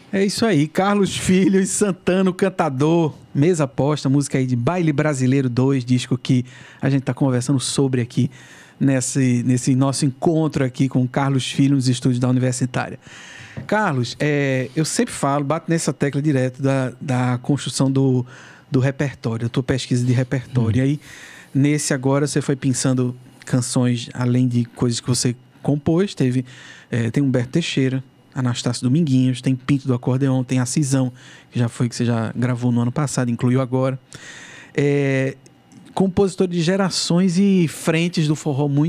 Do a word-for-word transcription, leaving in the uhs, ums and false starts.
É isso aí, Carlos Filho e Santana, o cantador, mesa posta, música aí de Baile Brasileiro dois, disco que a gente tá conversando sobre aqui nesse, nesse nosso encontro aqui com o Carlos Filho nos estúdios da Universitária. Carlos, é, eu sempre falo, bato nessa tecla direto da, da construção do, do repertório, a tua pesquisa de repertório. Hum. E aí, nesse agora, você foi pensando canções, além de coisas que você compôs, teve, é, tem Humberto Teixeira, Anastácio Dominguinhos, tem Pinto do Acordeon, tem a Cisão, que já foi que você já gravou no ano passado, incluiu agora. É, compositor de gerações e frentes do forró muito